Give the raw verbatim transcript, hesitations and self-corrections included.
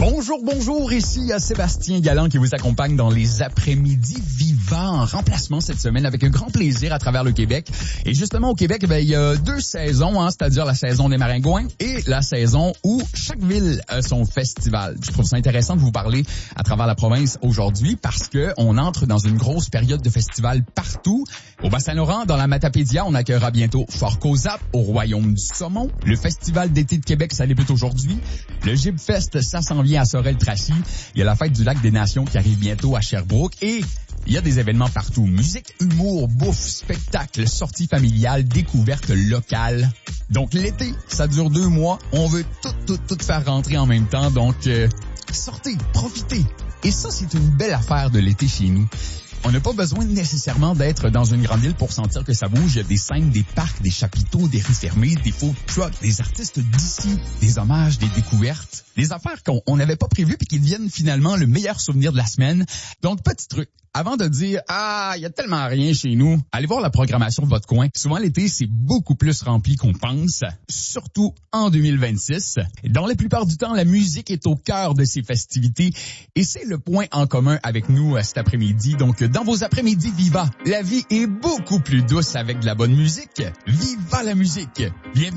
Bonjour, bonjour, ici à Sébastien Galland qui vous accompagne dans les après-midi vivants en remplacement cette semaine avec un grand plaisir à travers le Québec. Et justement au Québec, ben, il y a deux saisons, hein, c'est-à-dire la saison des Maringouins et la saison où chaque ville a son festival. Je trouve ça intéressant de vous parler à travers la province aujourd'hui parce que on entre dans une grosse période de festival partout. Au Bas-Saint-Laurent, dans la Matapédia, on accueillera bientôt Fort Cozap au Royaume du Saumon. Le Festival d'été de Québec, ça débute aujourd'hui. Le Gibfest, ça s'en vient à Sorel-Tracy. Il y a la fête du Lac des Nations qui arrive bientôt à Sherbrooke et il y a des événements partout. Musique, humour, bouffe, spectacle, sorties familiales, découvertes locales. Donc l'été, ça dure deux mois. On veut tout, tout, tout faire rentrer en même temps. Donc euh, sortez, profitez. Et ça, c'est une belle affaire de l'été chez nous. On n'a pas besoin nécessairement d'être dans une grande ville pour sentir que ça bouge. Il y a des scènes, des parcs, des chapiteaux, des rues fermées, des food trucks, des artistes d'ici, des hommages, des découvertes, des affaires qu'on n'avait pas prévues puis qui deviennent finalement le meilleur souvenir de la semaine. Donc, petit truc. Avant de dire « Ah, il y a tellement rien chez nous », allez voir la programmation de votre coin. Souvent, l'été, c'est beaucoup plus rempli qu'on pense, surtout en deux mille vingt-six. Dans la plupart du temps, la musique est au cœur de ces festivités et c'est le point en commun avec nous cet après-midi. Donc, dans vos après-midi Viva, la vie est beaucoup plus douce avec de la bonne musique. Viva la musique! Bienvenue